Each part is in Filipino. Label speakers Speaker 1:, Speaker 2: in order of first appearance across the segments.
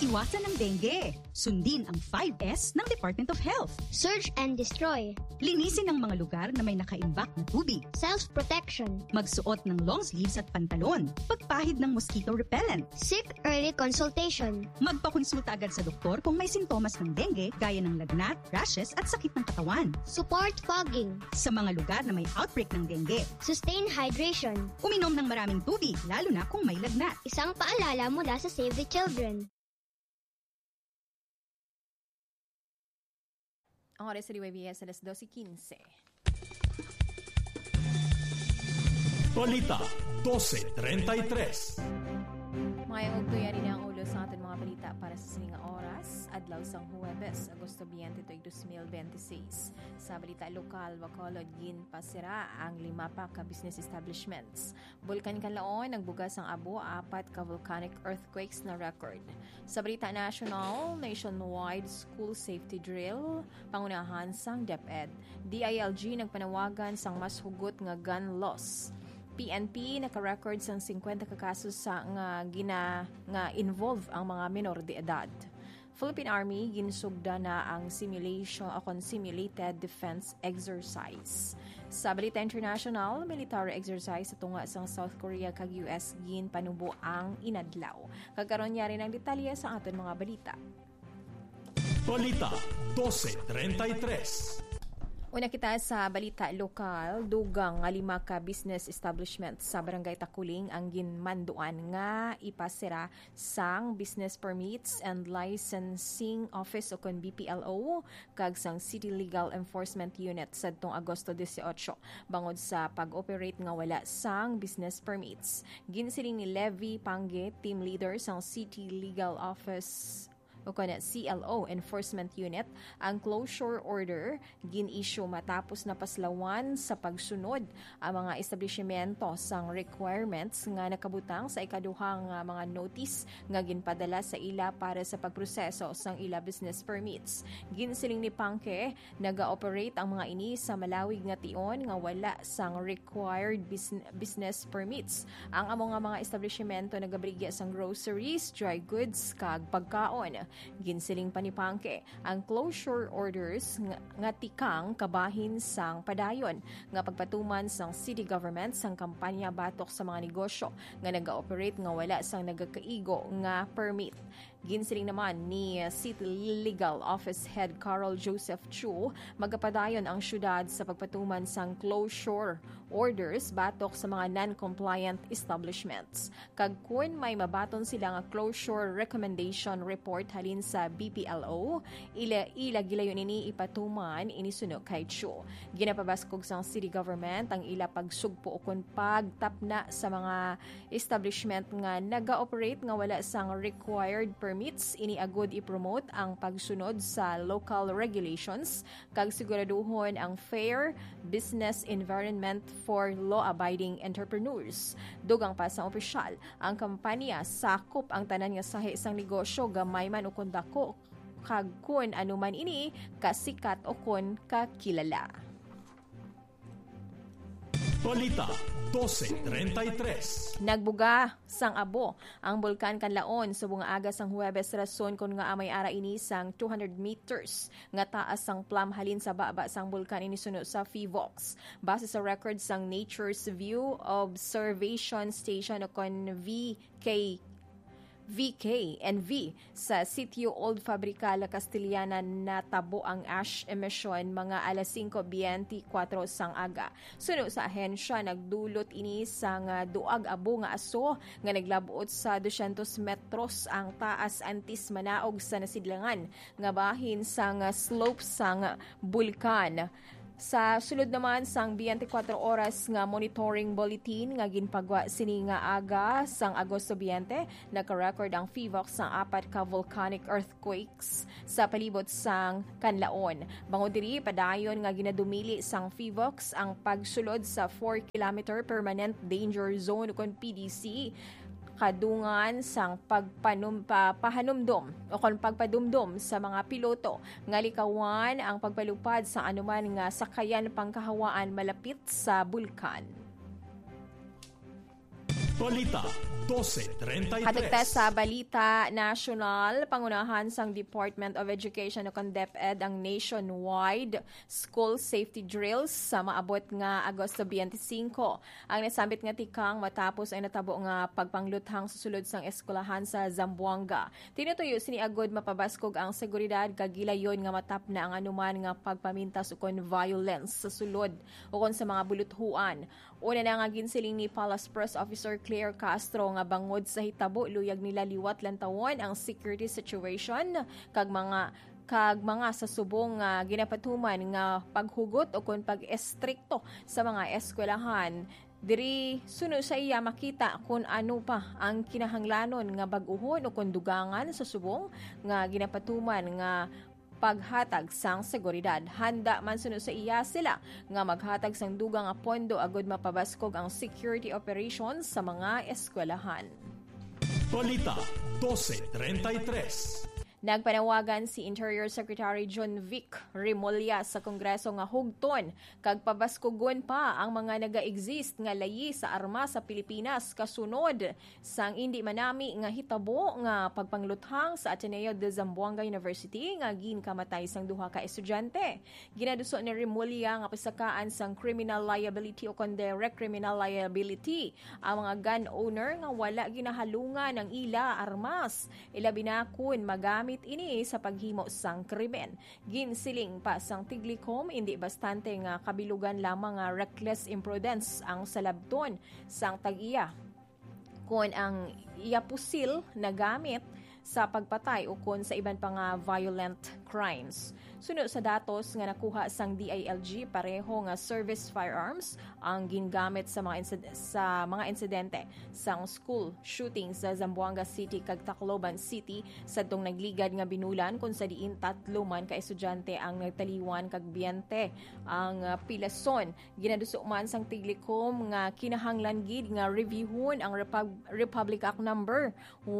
Speaker 1: Iwasan ang dengue. Sundin ang 5S ng Department of Health.
Speaker 2: Search and destroy.
Speaker 1: Linisin ang mga lugar na may nakaimbak na tubig.
Speaker 2: Self-protection.
Speaker 1: Magsuot ng long sleeves at pantalon. Pagpahid ng mosquito repellent.
Speaker 2: Seek early consultation.
Speaker 1: Magpakonsulta agad sa doktor kung may sintomas ng dengue gaya ng lagnat, rashes at sakit ng katawan.
Speaker 2: Support fogging.
Speaker 1: Sa mga lugar na may outbreak ng dengue,
Speaker 2: Sustain hydration.
Speaker 1: uminom ng maraming tubig lalo na kung may lagnat.
Speaker 2: Isang paalala mula sa Save the Children.
Speaker 3: Ang oras sa DYBS alas 12:15.
Speaker 4: Balita 12:33.
Speaker 3: Ngayong ugtuyan rin ang ulo sa ating mga balita para sa sininga oras, adlaw sang Huwebes, Agosto 20, 2026. Sa balita lokal, Bacolod, ginpasira ang 5 pa ka business establishments. Bulkan Kanlaon, nagbugas ang abo, 4 ka volcanic earthquakes na record. Sa balita national, nationwide school safety drill, pangunahan sang DepEd. DILG nagpanawagan sang mas hugot nga gun laws. PNP naka-record sang 50 ka kasos sa nga involve ang mga minor de edad. Philippine Army ginsugda na ang simulated defense exercise. Sa balita international, military exercise sa tunga sang South Korea kag US ginpanubo ang inadlaw. Kagkaron niya rin ang detalye sa aton mga balita.
Speaker 4: Balita 12:33.
Speaker 3: Una kita sa balita lokal, dugang nga 5 ka business establishment sa Barangay Takuling ang ginmanduan nga ipasira sang Business Permits and Licensing Office o kon BPLO kag sang City Legal Enforcement Unit sadtong Agosto 18 bangod sa pag-operate nga wala sang business permits. Ginsiling ni Levi Pangge, team leader sang City Legal Office o kana CLO Enforcement Unit, ang closure order gin-issue matapos na paslawan sa pagsunod ang mga establishmento sang requirements nga nakabutang sa ikaduhang mga notice nga ginpadala sa ila para sa pagproseso sang ila business permits. Ginsiling ni Pangke, naga-operate ang mga ini sa malawig nga tion nga wala sang required business permits. Ang among mga establishmento nagabrigya sang groceries, dry goods kag pagkaon. Ginsiling pa ni Pangke, ang closure orders nga tikang kabahin sang padayon nga pagpatuman sang city government sang kampanya batok sa mga negosyo nga naga-operate nga wala sang nagakaigo nga permit. Ginsiling naman ni City Legal Office Head Carl Joseph Chu, magapadayon ang syudad sa pagpatuman sang closure orders batok sa mga non-compliant establishments. Kag kun may mabaton sila nga closure recommendation report halin sa BPLO, ila gilayon ini ipatuman inisunod kay Chu. Ginapabaskog sang city government ang ila pagsugpo o kun pagtapna sa mga establishment nga naga-operate nga wala sang required permits, ini agud i-promote ang pagsunod sa local regulations kag siguraduhon ang fair business environment for law-abiding entrepreneurs. Dugang pa sa opisyal, ang kampanya sakop ang tanan nga sahi sang negosyo gamay man o kun dako kag kun anuman ini kasikat o kun kakilala.
Speaker 4: Balita 12:33.
Speaker 3: Nagbuga sang abo ang bulkan Kanlaon sa bunga aga sang Huwebes rason kon nga amay ara ini sang 200 meters nga taas sang plum halin sa baba sang bulkan ini suno sa FIVOX. Base sa records sang Nature's View Observation Station o kon VKNV sa sitio Old Fabrica La Castellana natabo ang ash emission mga alas 5:24 sang aga. Suno sa ahensya nagdulot ini sang duag abo nga aso nga naglabuot sa 200 metros ang taas antis manaog sa nasidlangan nga bahin sang slope sang bulkan. Sa sulod naman sang 24 oras nga monitoring bulletin nga ginpagwa sini nga aga sang Agosto 20, naka-record ang FIVOX sang 4 ka volcanic earthquakes sa palibot sang Kanlaon. Bangod diri padayon nga ginadumili sang FIVOX ang pagsulod sa 4 km permanent danger zone kon PDC kadungan sang pahanumdom o kon pagpadumdum sa mga piloto nga likawan ang pagpalupad sa anuman nga sakayan pangkahawaan malapit sa bulkan.
Speaker 4: Balita 12:33.
Speaker 3: Kadagta sa Balita National, pangunahan sang Department of Education o DepEd ang nationwide school safety drills sa maabot nga Agosto 25. Ang nasambit nga tikang matapos ay natabo nga pagpangluthang susulod sang eskwelahan sa Zamboanga. Tinutuyo sini agud mapabaskog ang seguridad kagilayon nga matap na ang anuman nga pagpamintas ukon violence sa sulod ukon sa mga buluthuan. Una na nga ginsiling ni Palace Press Officer Claire Castro nga bangod sa hitabo luyag nila liwat lantawon ang security situation kag mga sa subong nga ginapatuman nga paghugot o kun pag-estrikto sa mga eskwelahan. Diri suno sa iya makita kung ano pa ang kinahanglanon nga bag-uhon o kun dugangan sa subong nga ginapatuman nga paghatag sang seguridad. Handa man suno sa iya sila nga maghatag sang dugang nga pondo agud mapabaskog ang security operations sa mga eskwelahan.
Speaker 4: Balita 12:33.
Speaker 3: Nagpanawagan si Interior Secretary John Vic Remulla sa Kongreso nga hugton kag pabaskugon pa ang mga naga-exist nga layi sa armas sa Pilipinas kasunod sang indi manami nga hitabo nga pagpangluthang sa Ateneo de Zamboanga University nga ginkamatay sang duha ka estudyante. Ginaduso ni Remulla nga pisakaan sang criminal liability o direct criminal liability ang mga gun owner nga wala ginahalungan ng ila armas. Ilabi na kun magamit ini sa paghimo sang krimen. Ginsiling pa sang Tiglikom indi bastante nga kabilugan lamang nga reckless imprudence ang salabton sang tag-iya. Kung ang iapusil na gamit sa pagpatay o kun sa iban pa nga violent crimes. Suno sa datos nga nakuha sang DILG, pareho nga service firearms ang gingamit sa mga insidente sang school shooting sa Zamboanga City kag Tacloban City sadtong nagligad nga binulan kung sa diin 3 man ka estudyante ang nagtaliwan kag 20 ang pilason. Ginaduso man sang Tiglikom nga kinahanglan gid nga reviewon ang Republic Act number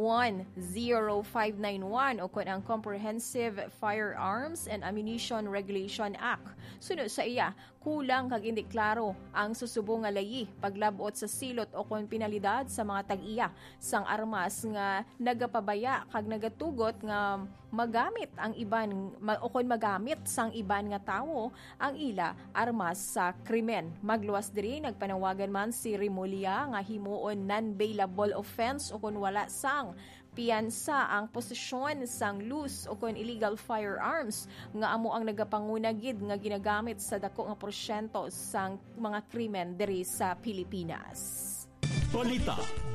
Speaker 3: 10591 o kun ang Comprehensive Firearms and Ammunition Regulation Act. Sunod sa iya, kulang kag hindi klaro ang susubong nga layi paglabot sa silot o kon penalidad sa mga tag-iya sang armas nga nagapabaya kag nagatugot nga magamit ang iban o kon magamit sang iban nga tawo ang ila armas sa krimen. Magluwas diri nagpanawagan man si Remulla nga himuon non-bailable offense o kon wala sang piyansa ang posisyon sang loose o kon illegal firearms nga amo ang nagapangunagid nga ginagamit sa dako nga porsyento sang mga krimen diri sa Pilipinas.
Speaker 4: Balita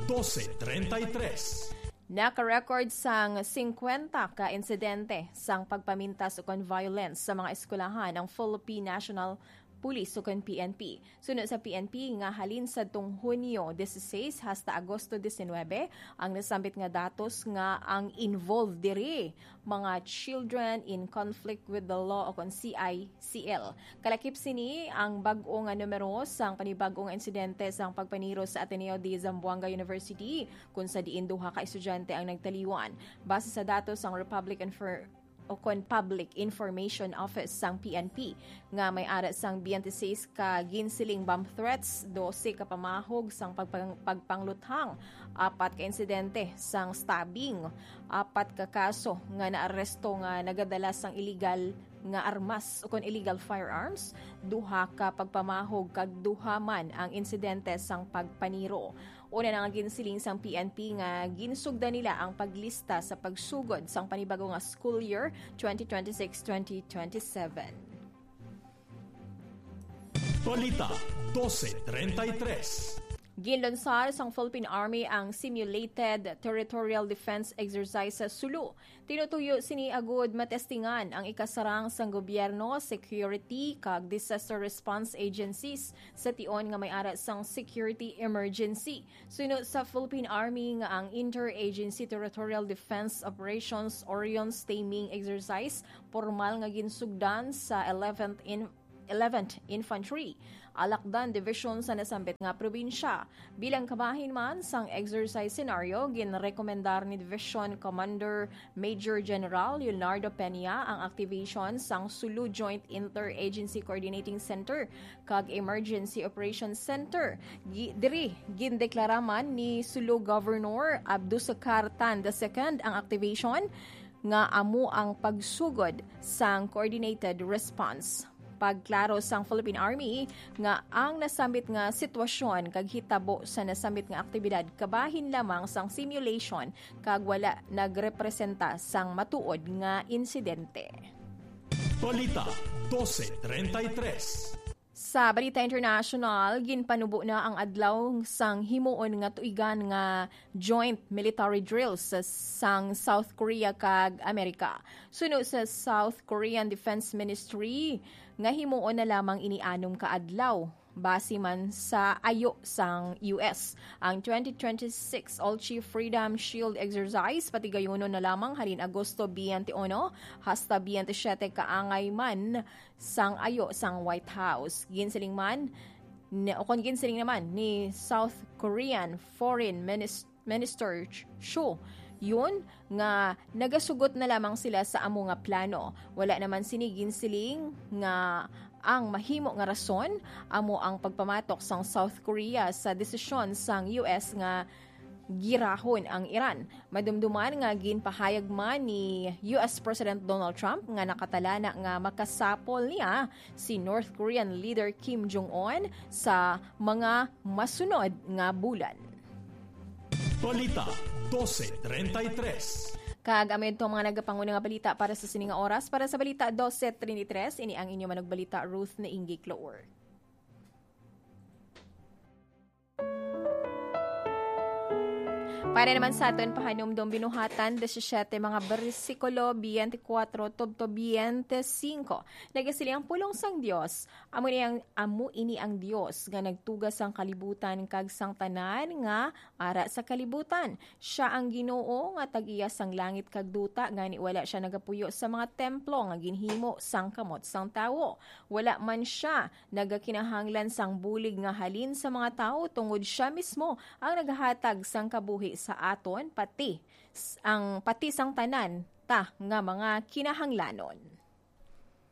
Speaker 4: 12:33.
Speaker 3: Naka-record sang 50 ka insidente sang pagpamintas o kon violence sa mga eskwelahan ang Philippine National Police o PNP. Sunod sa PNP nga halin sa tong Hunyo 16 hasta Agosto 19 ang nasambit nga datos nga ang involved diri mga children in conflict with the law o CICL. Kalakip sini ang bag-o nga numero sang panibag-o nga insidente sang pagpaniro sa Ateneo de Zamboanga University kung sa diin duha ka estudyante ang nagtaliwan. Base sa datos sang Public Information Office sang PNP nga may ara sang 26 ka ginsiling bomb threats, 12 ka pamahog sang pagpangluthang, 4 ka insidente sang stabbing, 4 ka kaso nga naaresto nga nagadala sang illegal nga armas o kon illegal firearms, 2 ka pagpamahog kag 2 man ang insidente sang pagpaniro. Una na nga ginsiling sang PNP nga ginsugda nila ang paglista sa pagsugod sang panibago nga school year 2026-2027.
Speaker 4: Balita 12:33.
Speaker 3: Ginlansar sang Philippine Army ang Simulated Territorial Defense Exercise sa Sulu. Tinutuyo sini agud matestingan ang ikasarang sang gobyerno, security kag disaster response agencies sa tion nga may ara sang security emergency. Sunod sa Philippine Army nga ang Interagency Territorial Defense Operations Orion Taming Exercise formal nga ginsugdan sa 11th Infantry. Alakdan Division sa nasambit nga probinsya. Bilang kabahin man sang exercise scenario, ginrekomendar ni Division Commander Major General Leonardo Peña ang activation sang Sulu Joint Interagency Coordinating Center kag Emergency Operations Center. Diri gindeklaraman ni Sulu Governor Abdusakar Tan II ang activation nga amo ang pagsugod sang coordinated response. Pagklaro sang Philippine Army nga ang nasambit nga sitwasyon kag hitabo sa nasambit nga aktibidad kabahin lamang sang simulation kag wala nagrepresenta sang matuod nga insidente.
Speaker 4: Balita 12:33.
Speaker 3: Sa Balita International, ginpanubo na ang adlaw sang himuon nga tuigan nga joint military drills sa sang South Korea kag Amerika. Suno sa South Korean Defense Ministry nga himuon na lamang inianom ka adlaw base man sa ayo sang US. Ang 2026 All-Chief Freedom Shield Exercise pati gayuno na lamang halin Agosto 21 hasta 27 kaangay man sang ayo sang White House. Ginsiling naman ni South Korean Foreign Minister Cho yun nga nagasugot na lamang sila sa amo nga plano. Wala naman sinigin siling nga ang mahimo nga rason amo ang pagpamatok sang South Korea sa desisyon sang US nga girahon ang Iran. Madumduman nga ginpahayag man ni US President Donald Trump nga nakatalana nga makasapol niya si North Korean leader Kim Jong-un sa mga masunod nga bulan.
Speaker 4: Balita 12:33.
Speaker 3: Kaagamid to mga nagapanguna nga balita para sa sininga oras. Para sa balita 12:33, ini ang inyo managbalita Ruth na Ingi Cloor. Para naman sa aton pahanumdom binuhatan 17 mga bersikulo 24 tubto 25. Nagasili ang pulong sang Dios. Amo ini ang Dios nga nagtugas ang kalibutan kag sang tanan nga ara sa kalibutan. Siya ang Ginoo nga tag-iya sang langit kag duta ngani wala siya nagapuyo sa mga templo nga ginhimo sang kamot sang tawo. Wala man siya nagakinahanglan sang bulig nga halin sa mga tawo tungod siya mismo ang nagahatag sang kabuhi sa aton pati sang tanan ta nga mga kinahanglanon.